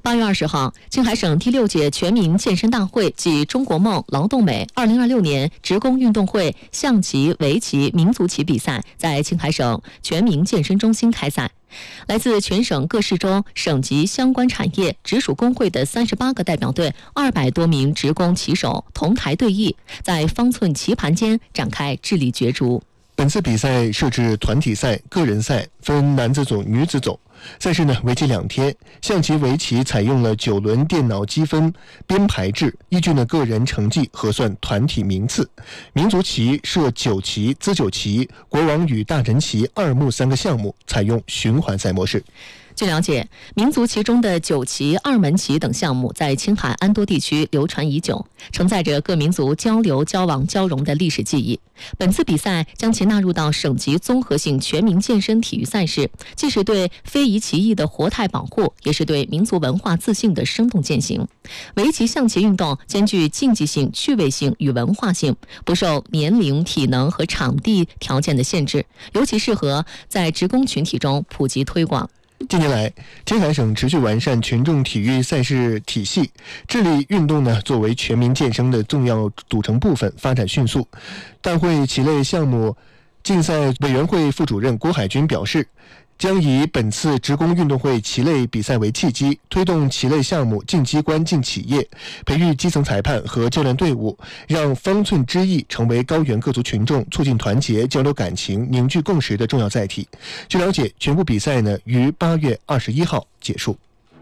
8月20号，青海省第6届全民健身大会暨中国梦劳动美2026年职工运动会象棋、围棋、民族棋比赛在青海省全民健身中心开赛。来自全省各市州、省级相关产业直属工会的38个代表队，200多名职工棋手同台对弈，在方寸棋盘间展开智力角逐。 本次比赛设置团体赛、个人赛，分男子组、女子组。赛事为期2天。象棋、围棋采用了9轮电脑积分编排制，依据个人成绩核算团体名次。民族棋设九棋、资九棋、国王与大人棋2目3个项目，采用循环赛模式。 据了解，民族棋中的九棋、2门棋等项目在青海安多地区流传已久，承载着各民族交流、交往、交融的历史记忆。本次比赛将其纳入到省级综合性全民健身体育赛事，既是对非遗棋艺的活态保护，也是对民族文化自信的生动践行。围棋、象棋运动兼具竞技性、趣味性与文化性，不受年龄、体能和场地条件的限制，尤其适合在职工群体中普及推广。 近年来，青海省持续完善群众体育赛事体系，致力运动作为全民健身的重要组成部分，发展迅速。大会棋类项目竞赛委员会副主任郭海军表示，将以本次职工运动会棋类比赛为契机，推动棋类项目进机关、进企业，培育基层裁判和教练队伍，让方寸之役成为高原各族群众促进团结、交流感情、凝聚共识的重要载体。据了解，全部比赛于8月21号结束。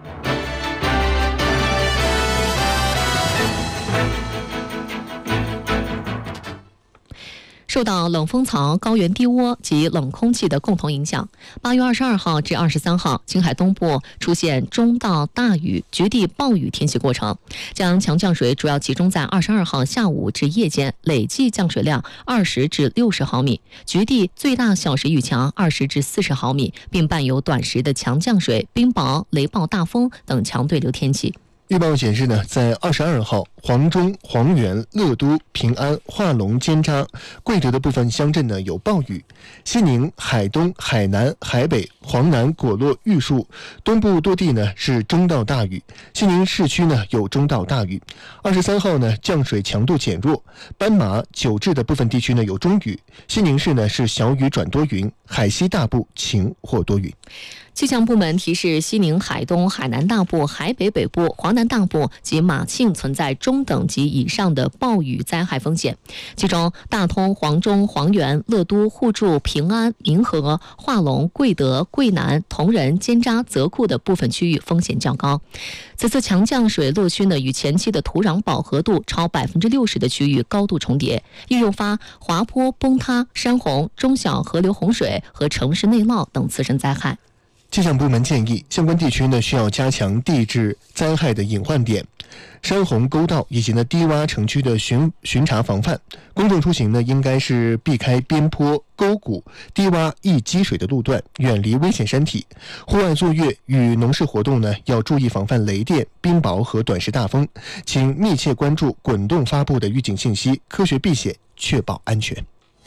受到冷风槽、高原低涡及冷空气的共同影响，8月22号至23号，青海东部出现中到大雨、局地暴雨天气过程，将强降水主要集中在22号下午至夜间，累计降水量20至60毫米，局地最大小时雨强20至40毫米，并伴有短时的强降水、冰雹、雷暴、大风等强对流天气。 预报显示在22号，黄中、黄原、乐都、平安、化隆、尖扎、贵德的部分乡镇有暴雨；西宁、海东、海南、海北、黄南、果洛、玉树东部多地是中到大雨，西宁市区有中到大雨。23号降水强度减弱，斑马、九治的部分地区有中雨，西宁市是小雨转多云，海西大部晴或多云。 气象部门提示，西宁、海东、海南大部、海北北部、黄南大部及马庆存在中等级以上的暴雨灾害风险，其中大通、黄中、黄原、乐都、互助、平安、民和、化隆、贵德、贵南、铜仁、尖扎、泽库的部分区域风险较高。此次强降水落区与前期的土壤饱和度超60%的区域高度重叠，易诱发滑坡、崩塌、山洪、中小河流洪水和城市内涝等次生灾害。 气象部门建议，相关地区需要加强地质灾害的隐患点、山洪沟道以及低洼城区的巡查防范。公众出行应该是避开边坡、沟谷、低洼易积水的路段，远离危险山体。户外作业与农事活动要注意防范雷电、冰雹和短时大风。请密切关注滚动发布的预警信息，科学避险，确保安全。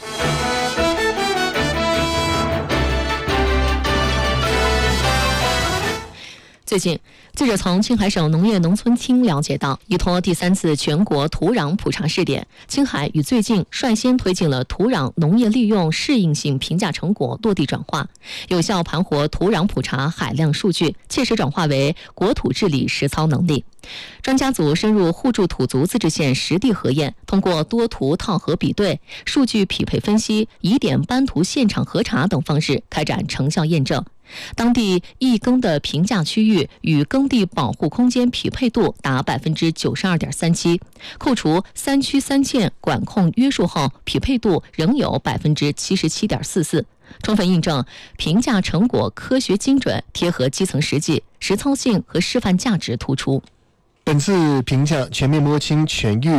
最近，记者从青海省农业农村厅了解到，依托第3次全国土壤普查试点，青海与最近率先推进了土壤农业利用适应性评价成果落地转化，有效盘活土壤普查海量数据，切实转化为国土治理实操能力。专家组深入互助土族自治县实地核验，通过多图套核比对、数据匹配分析、疑点斑图现场核查等方式开展成效验证。当地易耕的评价区域与耕地保护空间匹配度达 92.37%， 扣除3区3县管控约束后，匹配度仍有 77.44%， 充分印证评价成果科学精准，贴合基层实际，实操性和示范价值突出。 本次评价全面摸清全域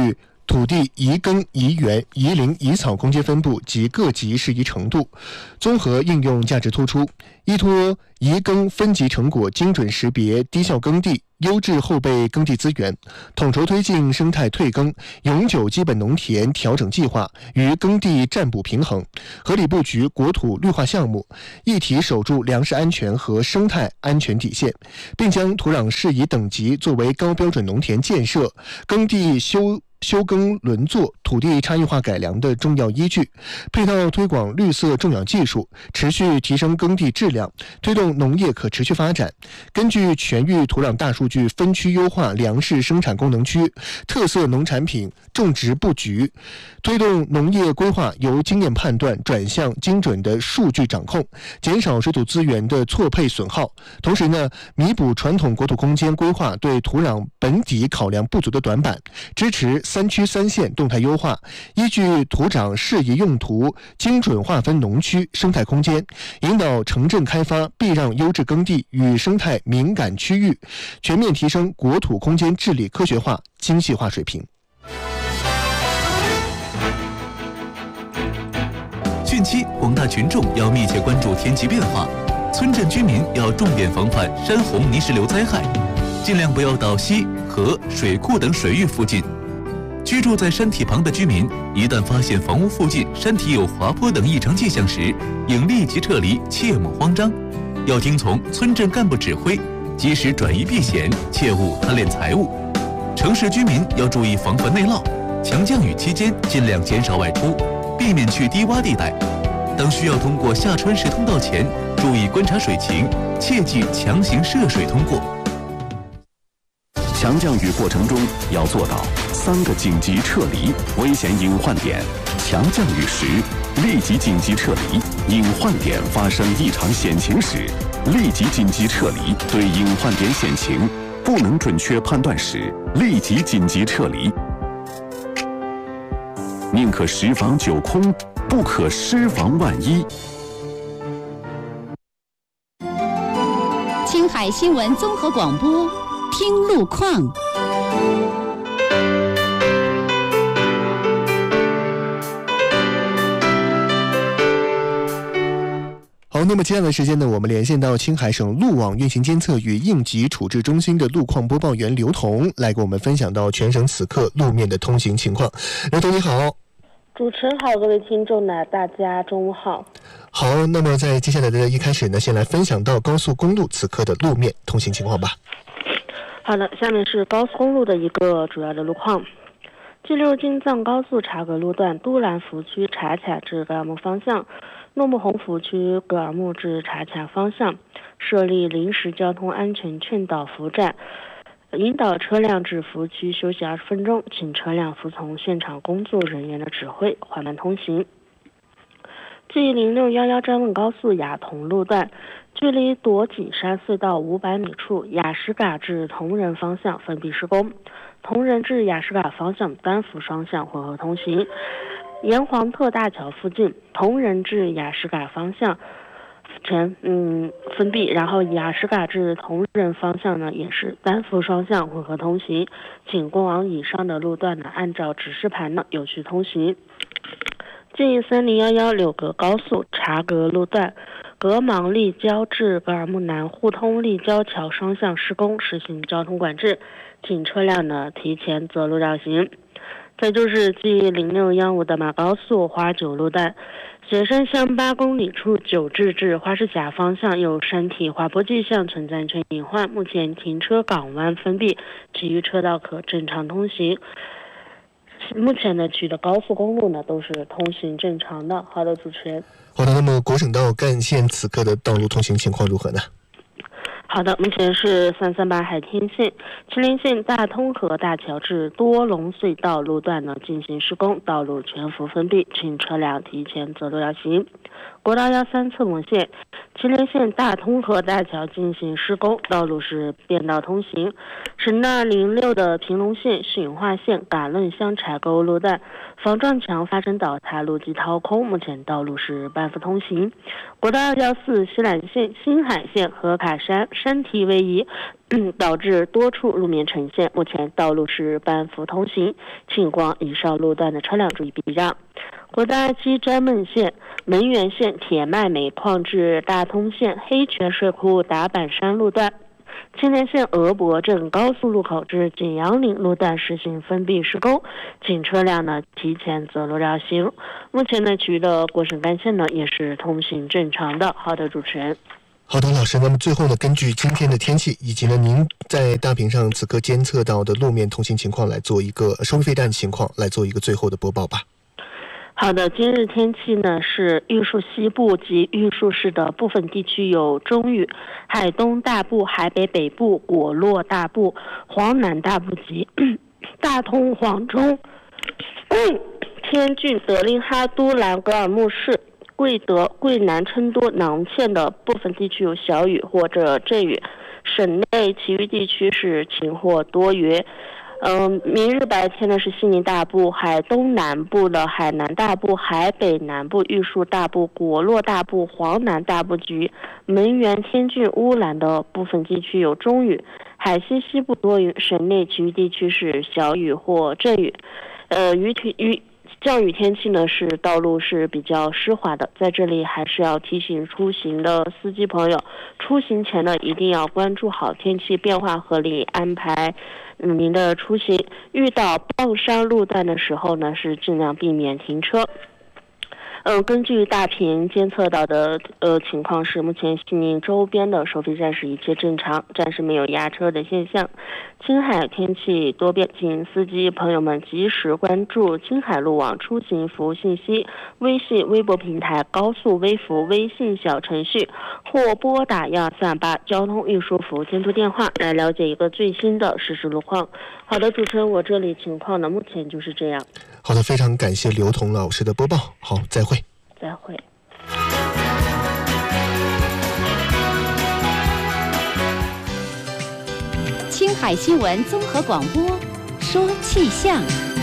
土地移耕、移园、移林、移草攻坚分布及各级适宜程度，综合应用价值突出，依托移耕分级成果，精准识别低效耕地、优质后备耕地资源，统筹推进生态退耕、永久基本农田调整计划与耕地占补平衡，合理布局国土绿化项目，一体守住粮食安全和生态安全底线，并将土壤适宜等级作为高标准农田建设、耕地休耕轮作、土地差异化改良的重要依据，配套推广绿色种养技术，持续提升耕地质量，推动农业可持续发展。根据全域土壤大数据分区优化粮食生产功能区、特色农产品种植布局，推动农业规划由经验判断转向精准的数据掌控，减少水土资源的错配损耗。同时呢，弥补传统国土空间规划对土壤本底考量不足的短板，支持3区3县动态优化，依据土壤适宜用途精准划分农区生态空间，引导城镇开发避让优质耕地与生态敏感区域，全面提升国土空间治理科学化、精细化水平。 汛期，广大群众要密切关注天气变化，村镇居民要重点防范山洪泥石流灾害，尽量不要到溪、河、水库等水域附近。居住在山体旁的居民，一旦发现房屋附近山体有滑坡等异常迹象时，应立即撤离，切莫慌张。要听从村镇干部指挥，及时转移避险，切勿贪恋财物。城市居民要注意防范内涝，强降雨期间尽量减少外出，避免去低洼地带。当需要通过下川石通道前，注意观察水情，切忌强行涉水通过。 强降雨过程中要做到3个紧急撤离危险隐患点，强降雨时立即紧急撤离，隐患点发生异常险情时立即紧急撤离，对隐患点险情不能准确判断时立即紧急撤离。宁可10房9空，不可10房万一。 青海新闻综合广播，听路况。 好，那么接下来的时间呢，我们连线到青海省路网运行监测与应急处置中心的路况播报员刘彤，来给我们分享到全省此刻路面的通行情况。刘彤你好。 主持人好，各位听众呢，大家中午好。 好，那么在接下来的一开始呢，先来分享到高速公路此刻的路面通行情况吧。 好的，下面是高速公路的一个主要的路况。G6京藏高速察格路段都兰服区察卡至格尔木方向，诺木洪服区格尔木至察卡方向，设立临时交通安全劝导服务站，引导车辆至服务区休息20分钟，请车辆服从现场工作人员的指挥，缓慢通行。G0611张问高速雅同路段，距离朵锦山隧道500米处，雅什嘎至铜仁方向分别施工，铜仁至雅什嘎方向单幅双向混合通行。沿黄特大桥附近，铜仁至雅什嘎方向封闭，然后雅什嘎至铜仁方向呢也是单幅双向混合通行，请过往以上的路段呢按照指示牌呢有序通行。G3011柳格高速察格路段，格芒立交至格尔木南互通立交桥双向施工，实行交通管制，请车辆呢提前择路绕行。再就是 G0615的马高速花九路段，雪山乡8公里处九至至花市峡方向有山体滑坡迹象，存在安全隐患，目前停车港湾封闭，其余车道可正常通行。目前的取的高速公路呢都是通行正常的。好的，主持人。 好的，那么国省道干线此刻的道路通行情况如何呢？ 好的，目前是338海天线、秦陵线大通河大桥至多隆隧道路段呢进行施工，道路全幅封闭，请车辆提前择路绕行。国道13侧门线、秦陵线大通河大桥进行施工，道路是便道通行。省道06的平龙线、训化线嘎楞乡柴沟路段，防撞墙发生倒塌，路基掏空，目前道路是半幅通行。国道214西兰线、新海线和卡山山体位移， 导致多处路面呈现。目前道路是半幅通行，请光以上路段的车辆注意避让。国道2期詹孟线、门源线铁麦煤矿至大通线黑泉水库打板山路段、青莲线鹅博镇高速路口至景阳岭路段实行封闭施工，请车辆呢提前择路绕行。目前呢，其余的过省干线呢也是通行正常的。好的，主持人。 好的，老师。那么最后呢，根据今天的天气以及呢您在大屏上此刻监测到的路面通行情况来做一个收费站情况，来做一个最后的播报吧。 好的，今日天气呢是玉树西部及玉树市的部分地区有中雨，海东大部、海北北部、果洛大部、黄南大部及大通、黄中、天峻、德令哈都兰、格尔木市、贵德、贵南、成都、囊谦的部分地区有小雨或者阵雨，省内其余地区是晴或多云。明日白天呢是西宁大部、海东南部的海南大部、海北南部、玉树大部、果洛大部、黄南大部及门源、天峻、乌兰的部分地区有中雨，海西西部多云，省内其余地区是小雨或阵雨。降雨天气呢是道路是比较湿滑的，在这里还是要提醒出行的司机朋友，出行前呢一定要关注好天气变化，合理安排您的出行。遇到傍山路段的时候呢，是尽量避免停车。根据大屏监测到的情况是，目前西宁周边的收费站是一切正常，暂时没有压车的现象。青海天气多变，请司机朋友们及时关注青海路网出行服务信息，微信、微博平台、高速微服微信小程序，或拨打138交通运输服务监督电话来了解一个最新的实时路况。好的，主持人，我这里情况呢目前就是这样。 好的，非常感谢刘彤老师的播报。好，再会。 再会。 青海新闻综合广播说气象。